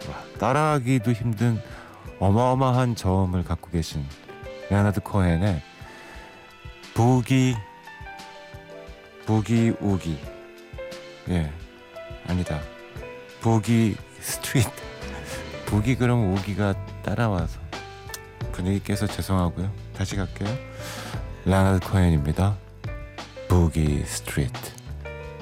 따라하기도 힘든 어마어마한 저음을 갖고 계신 레너드 코헨의 부기 우기. 예, 아니다. 부기 스트리트. 부기 그럼 우기가 따라와서 분위기 깨서 죄송하고요. 다시 갈게요. 레너드 코헨입니다. 부기 스트리트.